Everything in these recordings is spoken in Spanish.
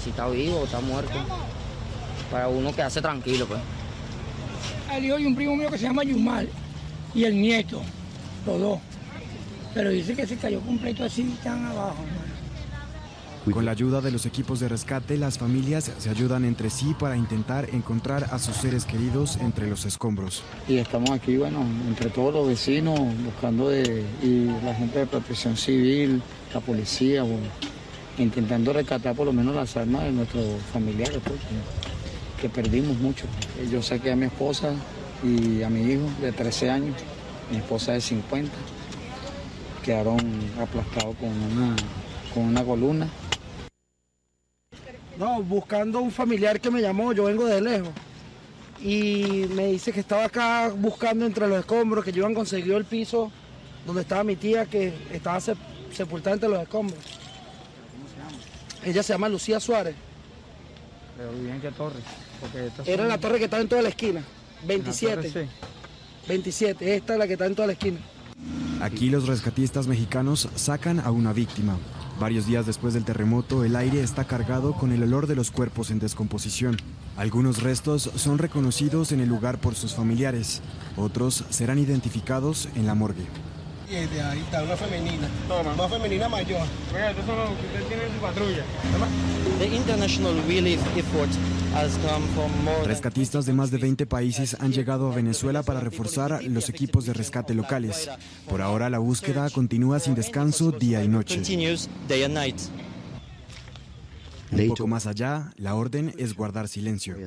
si está vivo o está muerto, para uno quedarse tranquilo, pues. El hijo y un primo mío que se llama Yumal y el nieto, los dos. Pero dice que se cayó completo así, tan abajo. Con la ayuda de los equipos de rescate, las familias se ayudan entre sí para intentar encontrar a sus seres queridos entre los escombros. Y estamos aquí, bueno, entre todos los vecinos, buscando y la gente de protección civil, la policía, bueno, intentando rescatar por lo menos las almas de nuestros familiares, pues, que perdimos mucho. Yo saqué a mi esposa y a mi hijo de 13 años, mi esposa de 50, quedaron aplastados con una columna. No, buscando un familiar que me llamó, yo vengo de lejos. Y me dice que estaba acá buscando entre los escombros, que yo habían conseguido el piso donde estaba mi tía, que estaba sepultada entre los escombros. ¿Cómo se llama? Ella se llama Lucía Suárez. ¿Pero vivía en qué torre? Era la torre que está en toda la esquina, 27. Torre, sí. 27, esta es la que está en toda la esquina. Aquí los rescatistas mexicanos sacan a una víctima. Varios días después del terremoto, el aire está cargado con el olor de los cuerpos en descomposición. Algunos restos son reconocidos en el lugar por sus familiares. Otros serán identificados en la morgue. Y ahí está una femenina. Toma. Una femenina mayor. Oiga, estos son los que usted tiene en su patrulla. The international relief effort has come from more than... Rescatistas de más de 20 países han llegado a Venezuela para reforzar los equipos de rescate locales. Por ahora la búsqueda continúa sin descanso día y noche. Continues day and night. Un poco más allá, la orden es guardar silencio.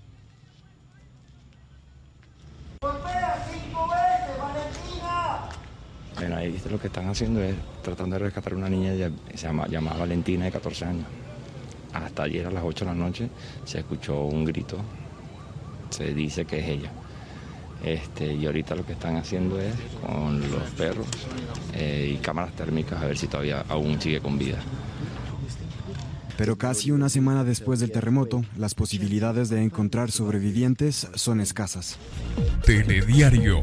Bueno, ahí lo que están haciendo es tratando de rescatar a una niña llamada Valentina de 14 años. Hasta ayer a las 8 de la noche se escuchó un grito, se dice que es ella. Y ahorita lo que están haciendo es con los perros y cámaras térmicas a ver si todavía aún sigue con vida. Pero casi una semana después del terremoto, las posibilidades de encontrar sobrevivientes son escasas. Telediario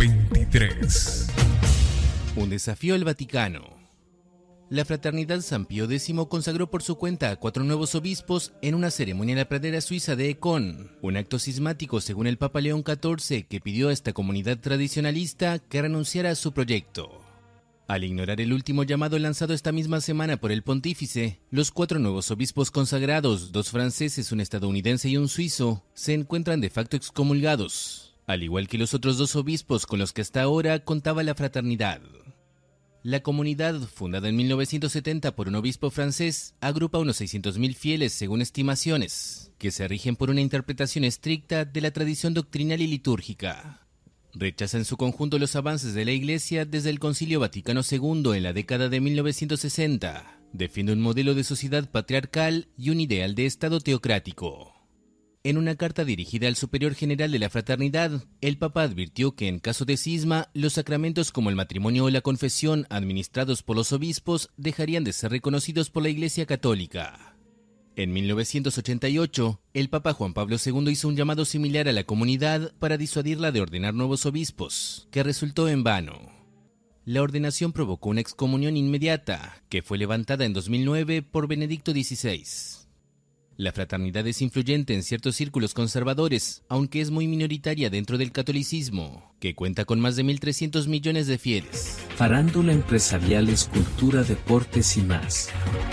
23. Un desafío al Vaticano. La Fraternidad San Pío X consagró por su cuenta a 4 nuevos obispos en una ceremonia en la pradera suiza de Econ, un acto cismático según el Papa León XIV, que pidió a esta comunidad tradicionalista que renunciara a su proyecto. Al ignorar el último llamado lanzado esta misma semana por el pontífice, los 4 nuevos obispos consagrados, 2 franceses, un estadounidense y un suizo, se encuentran de facto excomulgados, al igual que los otros 2 obispos con los que hasta ahora contaba la fraternidad. La comunidad, fundada en 1970 por un obispo francés, agrupa unos 600.000 fieles según estimaciones, que se rigen por una interpretación estricta de la tradición doctrinal y litúrgica. Rechaza en su conjunto los avances de la Iglesia desde el Concilio Vaticano II en la década de 1960. Defiende un modelo de sociedad patriarcal y un ideal de Estado teocrático. En una carta dirigida al superior general de la fraternidad, el Papa advirtió que en caso de cisma, los sacramentos como el matrimonio o la confesión administrados por los obispos dejarían de ser reconocidos por la Iglesia Católica. En 1988, el Papa Juan Pablo II hizo un llamado similar a la comunidad para disuadirla de ordenar nuevos obispos, que resultó en vano. La ordenación provocó una excomunión inmediata, que fue levantada en 2009 por Benedicto XVI. La fraternidad es influyente en ciertos círculos conservadores, aunque es muy minoritaria dentro del catolicismo, que cuenta con más de 1.300 millones de fieles. Farándula, empresariales, cultura, deportes y más.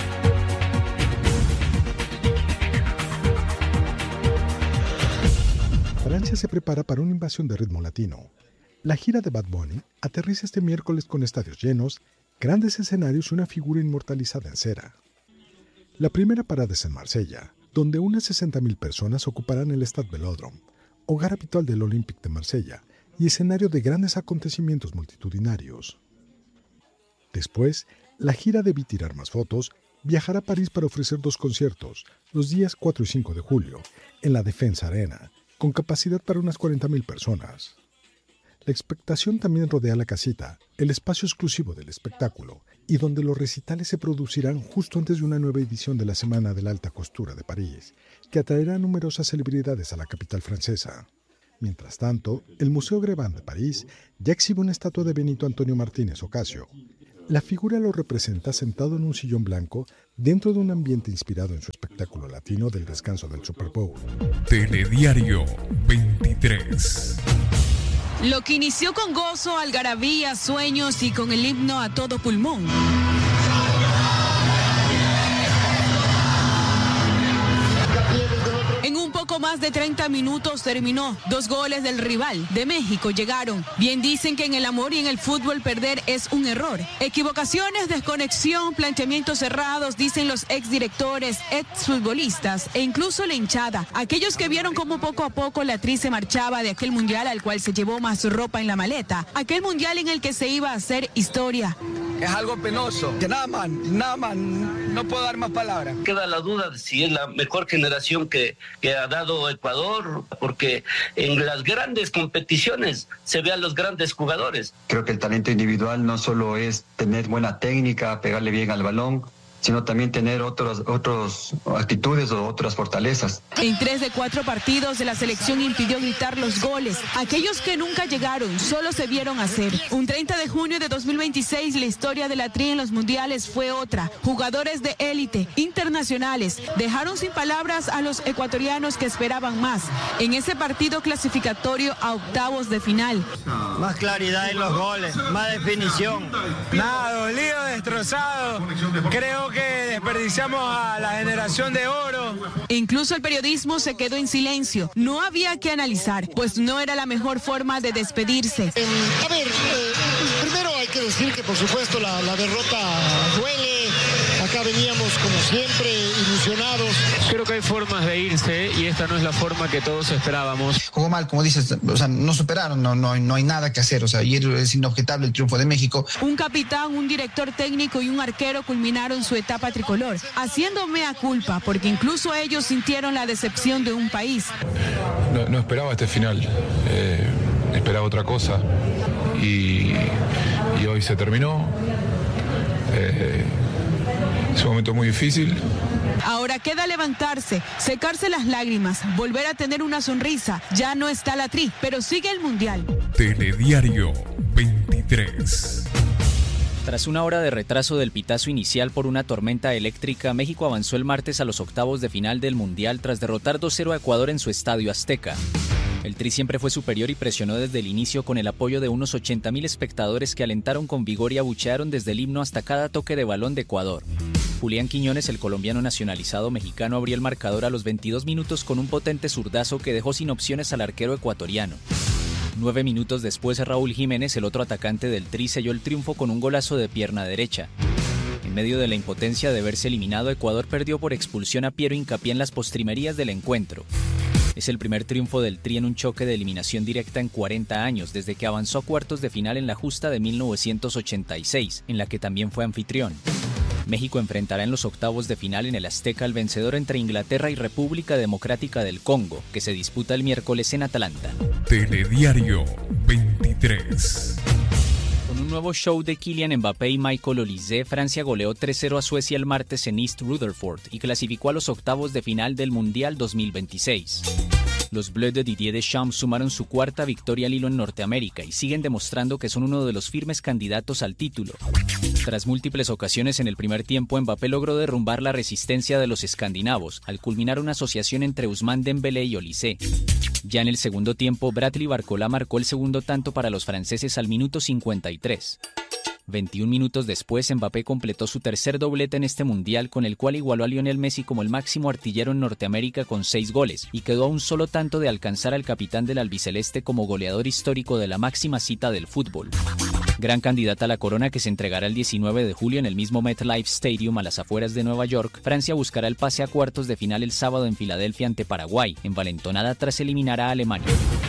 Francia se prepara para una invasión de ritmo latino. La gira de Bad Bunny aterriza este miércoles con estadios llenos, grandes escenarios y una figura inmortalizada en cera. La primera parada es en Marsella, donde unas 60.000 personas ocuparán el Stade Vélodrome, hogar habitual del Olympique de Marsella y escenario de grandes acontecimientos multitudinarios. Después, la gira debe tirar más fotos, viajará a París para ofrecer 2 conciertos, los días 4 y 5 de julio, en la Defensa Arena, con capacidad para unas 40.000 personas. La expectación también rodea la casita, el espacio exclusivo del espectáculo, y donde los recitales se producirán justo antes de una nueva edición de la Semana de la Alta Costura de París, que atraerá a numerosas celebridades a la capital francesa. Mientras tanto, el Museo Grévin de París ya exhibe una estatua de Benito Antonio Martínez Ocasio, La figura lo representa sentado en un sillón blanco dentro de un ambiente inspirado en su espectáculo latino del descanso del Super Bowl. Telediario 23. Lo que inició con gozo, algarabía, sueños y con el himno a todo pulmón. En un poco más de 30 minutos terminó. 2 goles del rival de México llegaron. Bien dicen que en el amor y en el fútbol perder es un error. Equivocaciones, desconexión, planteamientos cerrados, dicen los exdirectores, exfutbolistas e incluso la hinchada. Aquellos que vieron cómo poco a poco la Tri se marchaba de aquel mundial al cual se llevó más ropa en la maleta. Aquel mundial en el que se iba a hacer historia. Es algo penoso, que nada más, no puedo dar más palabras. Queda la duda de si es la mejor generación que ha dado Ecuador, porque en las grandes competiciones se ve a los grandes jugadores. Creo que el talento individual no solo es tener buena técnica, pegarle bien al balón, sino también tener otras actitudes o otras fortalezas. En 3 de 4 partidos de la selección impidió gritar los goles. Aquellos que nunca llegaron solo se vieron hacer. Un 30 de junio de 2026 la historia de la Tri en los mundiales fue otra. Jugadores de élite, internacionales, dejaron sin palabras a los ecuatorianos que esperaban más. En ese partido clasificatorio a octavos de final. Más claridad en los goles, más definición. Nada, dolido, destrozado. Creo que desperdiciamos a la generación de oro. Incluso el periodismo se quedó en silencio. No había que analizar, pues no era la mejor forma de despedirse. Primero hay que decir que por supuesto la derrota duele. Acá veníamos como siempre ilusionados. Creo que hay formas de irse y esta no es la forma que todos esperábamos. Jugó mal, como dices, o sea, no superaron, no hay nada que hacer, o sea, ayer es inobjetable el triunfo de México. Un capitán, un director técnico y un arquero culminaron su etapa tricolor, haciendo mea culpa, porque incluso ellos sintieron la decepción de un país. No esperaba este final, esperaba otra cosa y hoy se terminó. Es un momento muy difícil. Ahora queda levantarse, secarse las lágrimas, volver a tener una sonrisa. Ya no está la Tri, pero sigue el Mundial. Telediario 23. Tras una hora de retraso del pitazo inicial por una tormenta eléctrica, México avanzó el martes a los octavos de final del Mundial tras derrotar 2-0 a Ecuador en su estadio Azteca. El Tri siempre fue superior y presionó desde el inicio con el apoyo de unos 80,000 espectadores que alentaron con vigor y abuchearon desde el himno hasta cada toque de balón de Ecuador. Julián Quiñones, el colombiano nacionalizado mexicano, abrió el marcador a los 22 minutos con un potente zurdazo que dejó sin opciones al arquero ecuatoriano. 9 minutos después, Raúl Jiménez, el otro atacante del Tri, selló el triunfo con un golazo de pierna derecha. En medio de la impotencia de verse eliminado, Ecuador perdió por expulsión a Piero Hincapié en las postrimerías del encuentro. Es el primer triunfo del Tri en un choque de eliminación directa en 40 años, desde que avanzó a cuartos de final en la justa de 1986, en la que también fue anfitrión. México enfrentará en los octavos de final en el Azteca al vencedor entre Inglaterra y República Democrática del Congo, que se disputa el miércoles en Atlanta. Telediario 23. Con un nuevo show de Kylian Mbappé y Michael Olise, Francia goleó 3-0 a Suecia el martes en East Rutherford y clasificó a los octavos de final del Mundial 2026. Los Bleus de Didier Deschamps sumaron su cuarta victoria al hilo en Norteamérica y siguen demostrando que son uno de los firmes candidatos al título. Tras múltiples ocasiones en el primer tiempo, Mbappé logró derrumbar la resistencia de los escandinavos, al culminar una asociación entre Ousmane Dembélé y Olise. Ya en el segundo tiempo, Bradley Barcola marcó el segundo tanto para los franceses al minuto 53. 21 minutos después, Mbappé completó su tercer doblete en este mundial, con el cual igualó a Lionel Messi como el máximo artillero en Norteamérica con 6 goles, y quedó a un solo tanto de alcanzar al capitán del albiceleste como goleador histórico de la máxima cita del fútbol. Gran candidata a la corona que se entregará el 19 de julio en el mismo MetLife Stadium a las afueras de Nueva York, Francia buscará el pase a cuartos de final el sábado en Filadelfia ante Paraguay, envalentonada tras eliminar a Alemania.